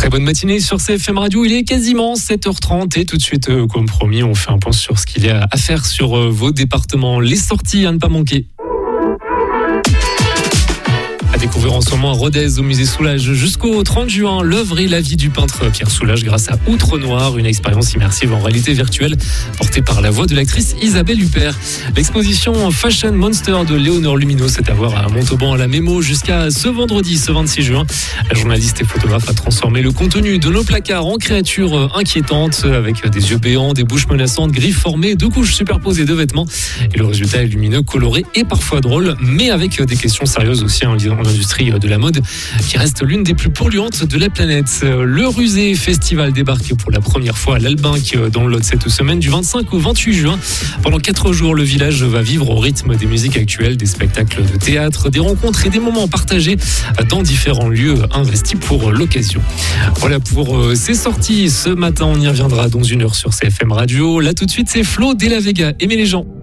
Très bonne matinée sur CFM Radio, il est quasiment 7h30 et tout de suite, comme promis, on fait un point sur ce qu'il y a à faire sur vos départements. Les sorties à ne pas manquer. À découvrir en ce moment à Rodez au musée Soulages jusqu'au 30 juin, l'œuvre et la vie du peintre Pierre Soulages grâce à Outre Noir, une expérience immersive en réalité virtuelle portée par la voix de l'actrice Isabelle Huppert. L'exposition Fashion Monster de Léonore Lumineau, c'est à voir à Montauban à la Mémo jusqu'à ce vendredi, ce 26 juin. La journaliste et photographe a transformé le contenu de nos placards en créatures inquiétantes avec des yeux béants, des bouches menaçantes, griffes formées, 2 couches superposées de vêtements. Et le résultat est lumineux, coloré et parfois drôle, mais avec des questions sérieuses aussi en l'industrie de la mode qui reste l'une des plus polluantes de la planète. Le Rusé Festival débarque pour la première fois à l'Albinque dans le Lot cette semaine du 25 au 28 juin. Pendant 4 jours, le village va vivre au rythme des musiques actuelles, des spectacles de théâtre, des rencontres et des moments partagés dans différents lieux investis pour l'occasion. Voilà pour ces sorties ce matin. On y reviendra dans 1 heure sur CFM Radio. Là tout de suite, c'est Flo de la Vega. Aimez les gens.